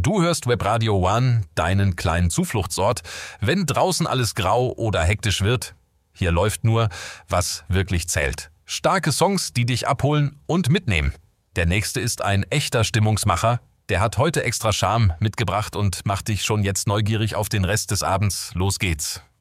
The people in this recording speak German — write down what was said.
Du hörst Webradio One, deinen kleinen Zufluchtsort, wenn draußen alles grau oder hektisch wird. Hier läuft nur, was wirklich zählt. Starke Songs, die dich abholen und mitnehmen. Der nächste ist ein echter Stimmungsmacher. Der hat heute extra Charme mitgebracht und macht dich schon jetzt neugierig auf den Rest des Abends. Los geht's.